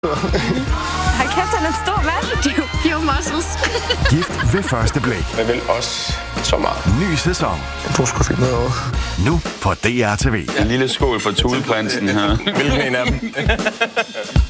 Hold kæft, han er stor, mand. Pure muscles. Gift ved første blik. Jeg vil også så meget. Ny sæson. Du skulle finde noget over. Nu på DR TV. En lille skål for Tudeprinsen her. Hvilken en af dem?